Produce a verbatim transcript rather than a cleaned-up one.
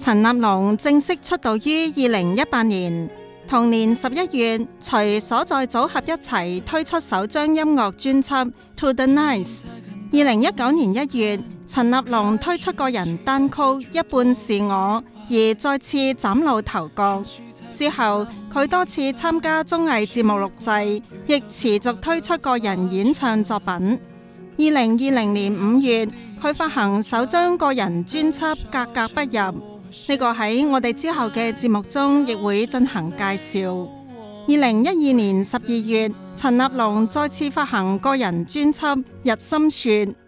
陳立農正式出道於二零一八年，同年十一月隨所在組合一齊推出首張音樂專輯《To the Nice》。二零一九年一月，陳立農推出個人單曲《一半是我》，而再次嶄露頭角。之後，佢多次參加綜藝節目錄製，亦持續推出個人演唱作品。二零二零年五月，佢發行首張個人專輯《格格不入》，呢個喺我哋之後嘅節目中亦會進行介紹。二零一二年十二月，陳立農再次發行個人專輯《日心說》。